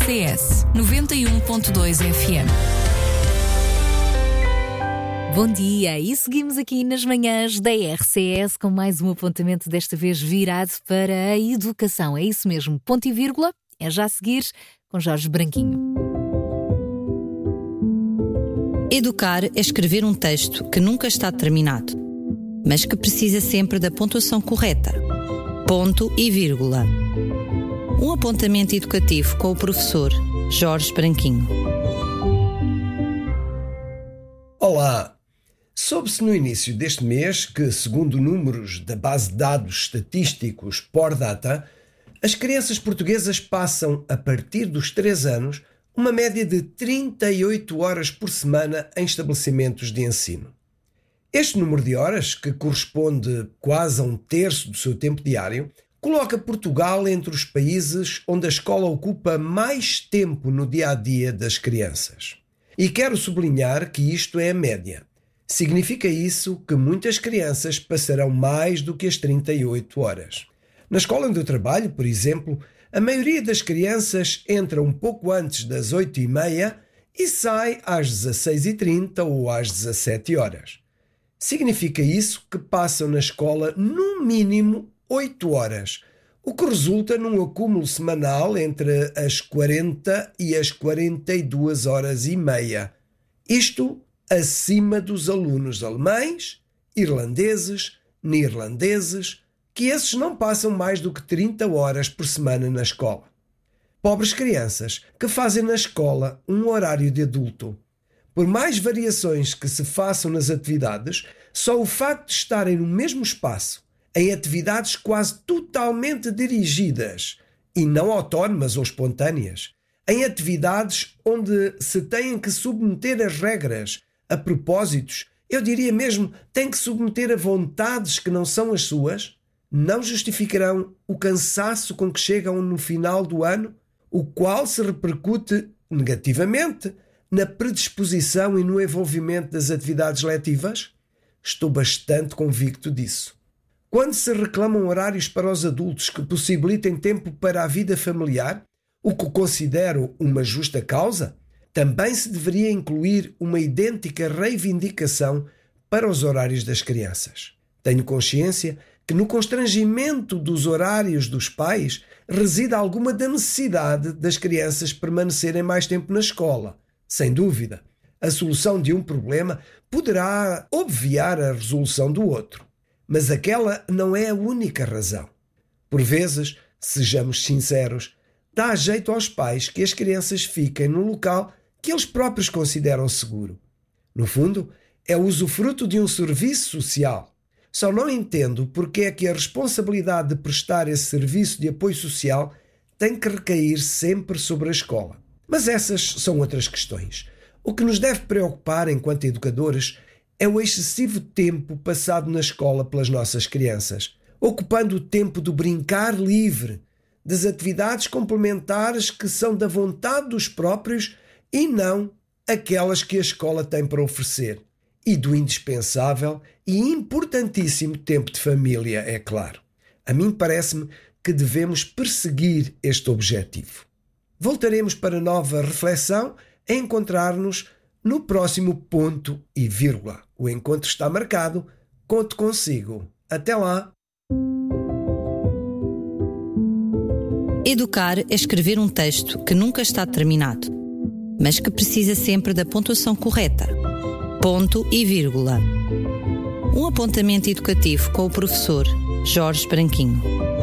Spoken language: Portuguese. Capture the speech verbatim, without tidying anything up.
C S noventa e um ponto dois F M. Bom dia, e seguimos aqui nas manhãs da R C S com mais um apontamento, desta vez virado para a educação. É isso mesmo, ponto e vírgula, é já a seguir com Jorge Branquinho. Educar é escrever um texto que nunca está terminado, mas que precisa sempre da pontuação correta. Ponto e vírgula. Um apontamento educativo com o professor Jorge Branquinho. Olá! Soube-se no início deste mês que, segundo números da base de dados estatísticos Pordata, as crianças portuguesas passam, a partir dos três anos, uma média de trinta e oito horas por semana em estabelecimentos de ensino. Este número de horas, que corresponde quase a um terço do seu tempo diário, coloca Portugal entre os países onde a escola ocupa mais tempo no dia-a-dia das crianças. E quero sublinhar que isto é a média. Significa isso que muitas crianças passarão mais do que as trinta e oito horas. Na escola onde eu trabalho, por exemplo, a maioria das crianças entra um pouco antes das oito e meia e sai às dezasseis e trinta ou às dezassete horas. Significa isso que passam na escola no mínimo oito horas, o que resulta num acúmulo semanal entre as quarenta e as quarenta e duas horas e meia. Isto acima dos alunos alemães, irlandeses, neerlandeses, que esses não passam mais do que trinta horas por semana na escola. Pobres crianças que fazem na escola um horário de adulto. Por mais variações que se façam nas atividades, só o facto de estarem no mesmo espaço, em atividades quase totalmente dirigidas e não autónomas ou espontâneas, em atividades onde se têm que submeter as regras, a propósitos, eu diria mesmo, têm que submeter a vontades que não são as suas, não justificarão o cansaço com que chegam no final do ano, o qual se repercute negativamente na predisposição e no envolvimento das atividades letivas? Estou bastante convicto disso. Quando se reclamam horários para os adultos que possibilitem tempo para a vida familiar, o que considero uma justa causa, também se deveria incluir uma idêntica reivindicação para os horários das crianças. Tenho consciência que no constrangimento dos horários dos pais reside alguma da necessidade das crianças permanecerem mais tempo na escola. Sem dúvida, a solução de um problema poderá obviar a resolução do outro, mas aquela não é a única razão. Por vezes, sejamos sinceros, dá jeito aos pais que as crianças fiquem no local que eles próprios consideram seguro. No fundo, é o usufruto de um serviço social. Só não entendo porque é que a responsabilidade de prestar esse serviço de apoio social tem que recair sempre sobre a escola. Mas essas são outras questões. O que nos deve preocupar enquanto educadores é o excessivo tempo passado na escola pelas nossas crianças, ocupando o tempo do brincar livre, das atividades complementares que são da vontade dos próprios e não aquelas que a escola tem para oferecer, e do indispensável e importantíssimo tempo de família, é claro. A mim parece-me que devemos perseguir este objetivo. Voltaremos para nova reflexão a encontrar-nos no próximo ponto e vírgula. O encontro está marcado. Conto consigo. Até lá! Educar é escrever um texto que nunca está terminado, mas que precisa sempre da pontuação correta. Ponto e vírgula. Um apontamento educativo com o professor Jorge Branquinho.